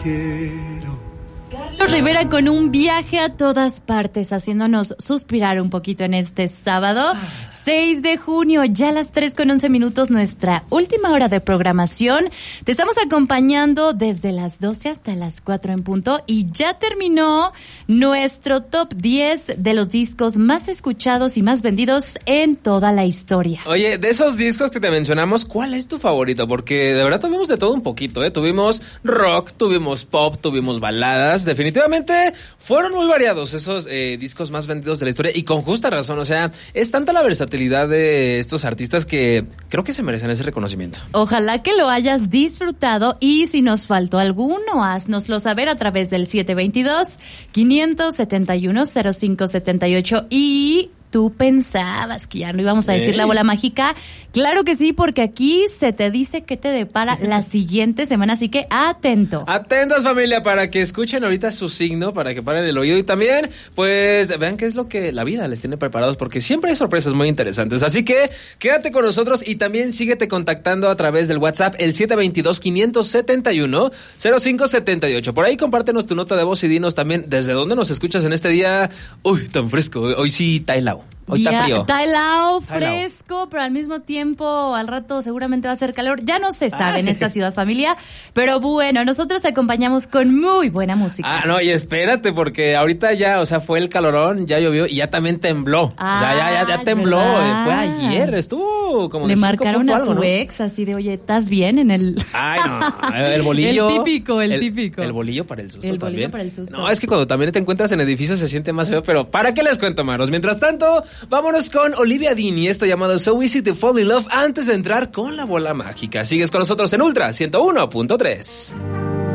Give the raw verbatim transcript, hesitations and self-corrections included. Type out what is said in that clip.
quiero. Carlos Rivera con un viaje a todas partes, haciéndonos suspirar un poquito en este sábado, seis de junio, ya a las tres con once minutos, nuestra última hora de programación. Te estamos acompañando desde las doce hasta las cuatro en punto y ya terminó nuestro top diez de los discos más escuchados y más vendidos en toda la historia. Oye, de esos discos que te mencionamos, ¿cuál es tu favorito? Porque de verdad tuvimos de todo un poquito, ¿eh? Tuvimos rock, tuvimos pop, tuvimos baladas. Definitivamente fueron muy variados esos eh, discos más vendidos de la historia y con justa razón. O sea, es tanta la versatilidad de estos artistas que creo que se merecen ese reconocimiento. Ojalá que lo hayas disfrutado y si nos faltó alguno, haznoslo saber a través del siete veintidós, quinientos setenta y uno, cero cinco setenta y ocho. Y tú pensabas que ya no íbamos a decir ¿Eh? la bola mágica. Claro que sí, porque aquí se te dice que te depara la siguiente semana, así que atento. Atentos, familia, para que escuchen ahorita su signo, para que paren el oído y también, pues, vean qué es lo que la vida les tiene preparados, porque siempre hay sorpresas muy interesantes. Así que quédate con nosotros y también síguete contactando a través del WhatsApp, el siete veintidós, quinientos setenta y uno, cero cinco setenta y ocho. Por ahí compártenos tu nota de voz y dinos también desde dónde nos escuchas en este día. Uy, tan fresco, hoy sí está helado. Hoy está frío. Está helado, fresco, pero al mismo tiempo al rato seguramente va a ser calor. Ya no se sabe en esta ciudad, familia, pero bueno, nosotros te acompañamos con muy buena música. Ah, no, y espérate, porque ahorita ya, o sea, fue el calorón, ya llovió y ya también tembló. Ah, o sea, ya, ya, ya tembló. ¿verdad? Fue ayer, estuvo como Le de marcaron a algo, su ¿no? ex así de, oye, ¿estás bien en el...? Ay, no, el bolillo. El típico, el, el típico. El bolillo para el susto El bolillo también. para el susto. No, es que cuando también te encuentras en edificios se siente más feo, pero ¿para qué les cuento, Maros? Mientras tanto, vámonos con Olivia Dean y esto llamado So Easy to Fall in Love antes de entrar con la bola mágica. Sigues con nosotros en Ultra ciento uno punto tres.